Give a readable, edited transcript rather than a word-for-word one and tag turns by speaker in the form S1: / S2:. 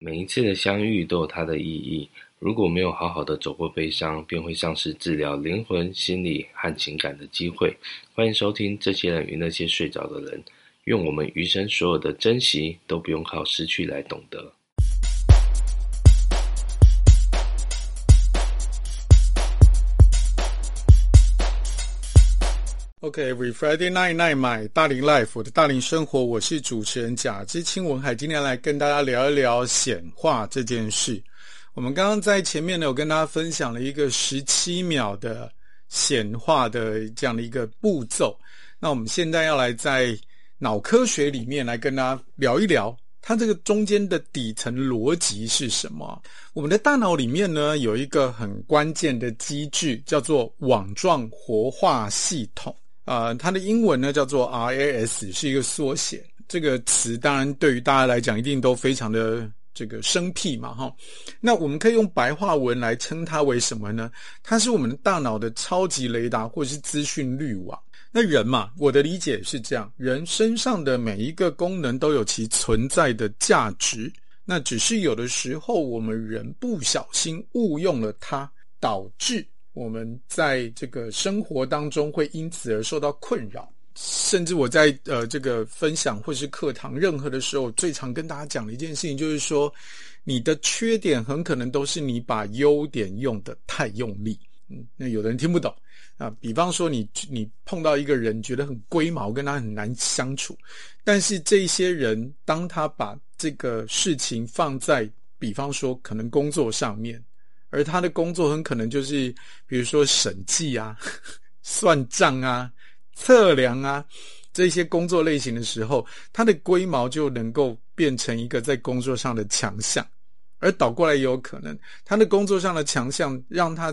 S1: 每一次的相遇都有它的意义，如果没有好好的走过悲伤，便会丧失治疗灵魂、心理和情感的机会。欢迎收听这些人与那些睡着的人，愿我们余生所有的珍惜都不用靠失去来懂得。
S2: OK, every Friday night, my 大龄 life， 我的大龄生活，我是主持人贾之清文海，今天来跟大家聊一聊显化这件事。我们刚刚在前面呢，有跟大家分享了一个17秒的显化的这样的一个步骤。那我们现在要来在脑科学里面来跟大家聊一聊，它这个中间的底层逻辑是什么？我们的大脑里面呢，有一个很关键的机制，叫做网状活化系统。它的英文呢叫做 RAS， 是一个缩写。这个词当然对于大家来讲一定都非常的这个生僻嘛齁。那我们可以用白话文来称它为什么呢？它是我们的大脑的超级雷达或是资讯滤网。那人嘛，我的理解是这样，人身上的每一个功能都有其存在的价值，那只是有的时候我们人不小心误用了它，导致我们在这个生活当中会因此而受到困扰。甚至我在这个分享或是课堂任何的时候，最常跟大家讲的一件事情就是说，你的缺点很可能都是你把优点用得太用力。那有的人听不懂比方说你碰到一个人觉得很龟毛，跟他很难相处，但是这些人当他把这个事情放在比方说可能工作上面，而他的工作很可能就是比如说审计啊、算账啊、测量啊这些工作类型的时候，他的龟毛就能够变成一个在工作上的强项，而倒过来也有可能他的工作上的强项让他